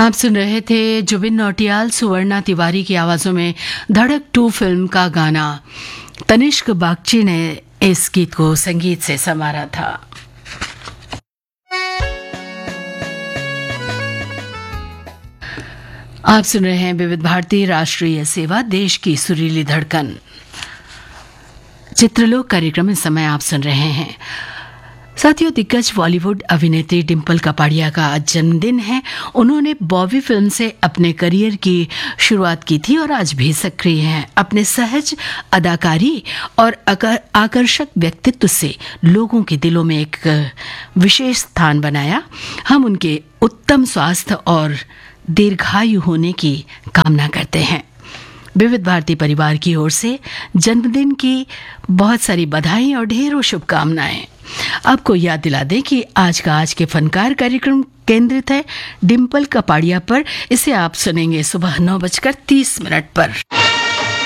आप सुन रहे थे जुबिन नौटियाल, सुवर्णा तिवारी की आवाजों में धड़क 2 फिल्म का गाना। तनिष्क बागची ने इस गीत को संगीत से संवारा था। आप सुन रहे हैं विविध भारती राष्ट्रीय सेवा, देश की सुरीली धड़कन। चित्रलोक कार्यक्रम में समय आप सुन रहे हैं। साथियों, दिग्गज बॉलीवुड अभिनेत्री डिंपल कपाड़िया का आज जन्मदिन है। उन्होंने बॉबी फिल्म से अपने करियर की शुरुआत की थी और आज भी सक्रिय हैं। अपने सहज अदाकारी और आकर्षक व्यक्तित्व से लोगों के दिलों में एक विशेष स्थान बनाया। हम उनके उत्तम स्वास्थ्य और दीर्घायु होने की कामना करते हैं। विविध भारती परिवार की ओर से जन्मदिन की बहुत सारी बधाई और ढेरों शुभकामनाएं। आपको याद दिला दें कि आज के फनकार कार्यक्रम केंद्रित है डिंपल कपाड़िया पर। इसे आप सुनेंगे सुबह 9:30 पर।